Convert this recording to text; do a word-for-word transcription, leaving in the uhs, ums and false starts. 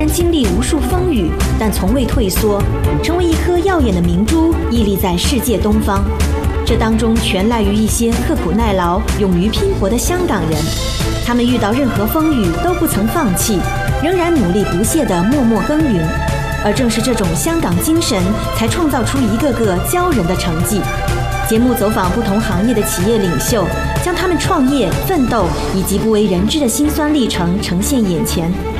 然经历无数风雨，但从未退缩，成为一颗耀眼的明珠，屹立在世界东方。这当中全赖于一些刻苦耐劳、勇于拼搏的香港人。他们遇到任何风雨都不曾放弃，仍然努力不懈地默默耕耘。而正是这种香港精神，才创造出一个个骄人的成绩。节目走访不同行业的企业领袖，将他们创业、奋斗以及不为人知的辛酸历程呈现眼前。